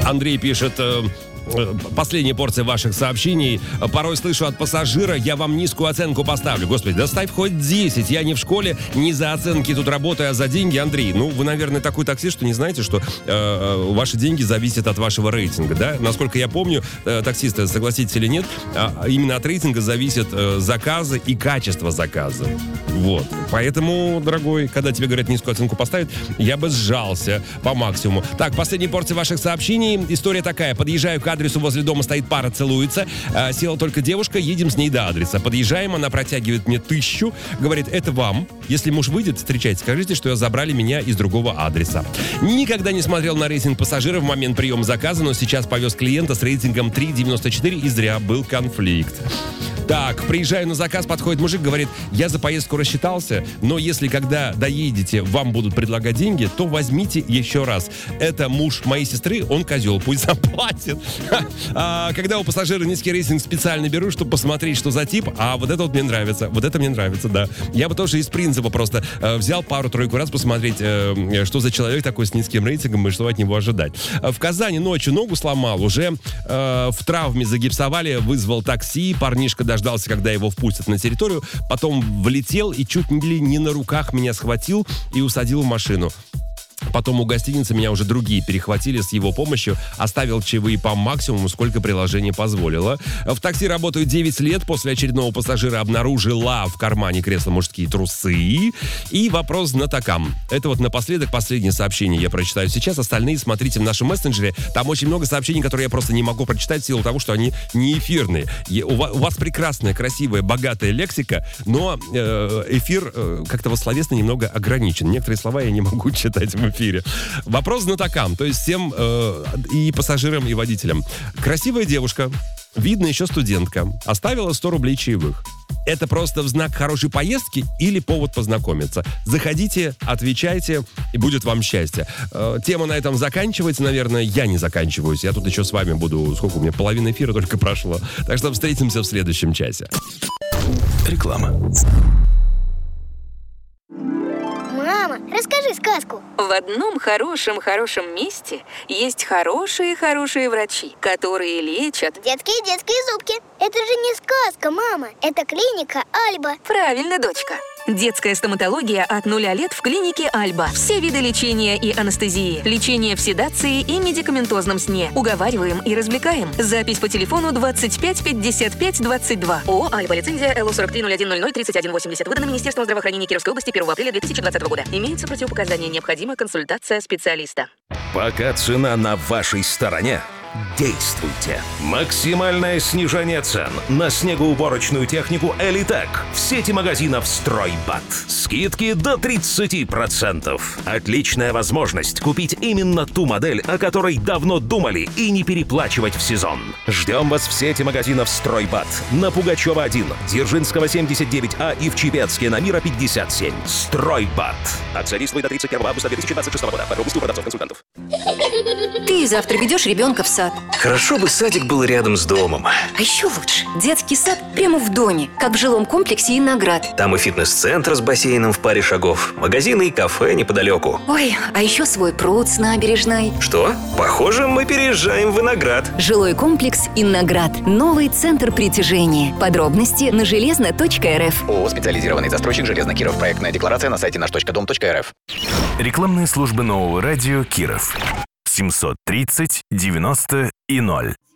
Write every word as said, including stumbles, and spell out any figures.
Андрей пишет... Э, Последняя порция ваших сообщений. Порой слышу от пассажира: я вам низкую оценку поставлю. Господи, да ставь хоть десять. Я не в школе, не за оценки тут работаю, а за деньги. Андрей, ну вы, наверное, такой таксист, что не знаете, что э, ваши деньги зависят от вашего рейтинга, да? Насколько я помню, э, таксисты, согласитесь или нет, э, именно от рейтинга зависят э, заказы и качество заказа. Вот. Поэтому, дорогой, когда тебе говорят низкую оценку поставить, я бы сжался по максимуму. Так, последняя порция ваших сообщений. История такая. Подъезжаю к адресу, возле дома стоит пара, целуется. А, села только девушка, едем с ней до адреса. Подъезжаем, она протягивает мне тысячу. Говорит, это вам. Если муж выйдет, встречайте, скажите, что забрали меня из другого адреса. Никогда не смотрел на рейтинг пассажира в момент приема заказа, но сейчас повез клиента с рейтингом три девяносто четыре, и зря был конфликт. Так, приезжаю на заказ, подходит мужик, говорит, я за поездку рассчитался, но если когда доедете, вам будут предлагать деньги, то возьмите еще раз. Это муж моей сестры, он козел, пусть заплатит. А, когда у пассажира низкий рейтинг, специально беру, чтобы посмотреть, что за тип, а вот это вот мне нравится, вот это мне нравится, да. Я бы тоже из принципа просто э, взял пару-тройку раз посмотреть, э, что за человек такой с низким рейтингом и что от него ожидать. В Казани ночью ногу сломал, уже э, в травме загипсовали, вызвал такси, парнишка даже дождался, когда его впустят на территорию, потом влетел и чуть ли не на руках меня схватил и усадил в машину. Потом у гостиницы меня уже другие перехватили с его помощью. Оставил чаевые по максимуму, сколько приложение позволило. В такси работаю девять лет. После очередного пассажира обнаружила в кармане кресла мужские трусы. И вопрос знатокам. Это вот напоследок последнее сообщение я прочитаю сейчас. Остальные смотрите в нашем мессенджере. Там очень много сообщений, которые я просто не могу прочитать в силу того, что они не эфирные. У вас прекрасная, красивая, богатая лексика, но эфир как-то вот словесно немного ограничен. Некоторые слова я не могу читать в эфире. Вопрос знатокам, то есть всем э, и пассажирам, и водителям. Красивая девушка, видно еще студентка, оставила сто рублей чаевых. Это просто в знак хорошей поездки или повод познакомиться? Заходите, отвечайте, и будет вам счастье. Э, тема на этом заканчивается, наверное, я не заканчиваюсь. Я тут еще с вами буду, сколько у меня, половина эфира только прошло. Так что встретимся в следующем часе. Реклама. Мама, расскажи сказку. В одном хорошем-хорошем месте есть хорошие-хорошие врачи, которые лечат... Детские-детские зубки. Это же не сказка, мама. Это клиника Альба. Правильно, дочка. Детская стоматология от нуля лет в клинике Альба. Все виды лечения и анестезии. Лечение в седации и медикаментозном сне. Уговариваем и развлекаем. Запись по телефону двадцать пять пятьдесят пять двадцать два. ООО «Альба». Лицензия эл о сорок три ноль один ноль ноль тридцать один восемьдесят. Выдана Министерством здравоохранения Кировской области первого апреля две тысячи двадцатого года. Имеются противопоказания. Необходима консультация специалиста. Пока цена на вашей стороне, действуйте. Максимальное снижение цен на снегоуборочную технику «Элитек» в сети магазинов «Стройбат». Скидки до тридцать процентов. Отличная возможность купить именно ту модель, о которой давно думали, и не переплачивать в сезон. Ждем вас в сети магазинов «Стройбат» на Пугачева один, Дзержинского семьдесят девять А и в Чепецке на Мира пятьдесят семь. «Стройбат». Акция действует до тридцать первого августа две тысячи двадцать шестого года. Подробности у продавцов-консультантов. Ты завтра ведешь ребенка в сад. Хорошо бы садик был рядом с домом. А еще лучше. Детский сад прямо в доме, как в жилом комплексе «Иноград». Там и фитнес-центр с бассейном в паре шагов, магазины и кафе неподалеку. Ой, а еще свой пруд с набережной. Что? Похоже, мы переезжаем в Иноград. Жилой комплекс «Иноград». Новый центр притяжения. Подробности на железно точка эр эф. ООО «Специализированный застройщик Железно Киров». Проектная декларация на сайте наш точка дом точка эр эф. Рекламные службы нового радио Киров. семьсот тридцать девяносто и ноль.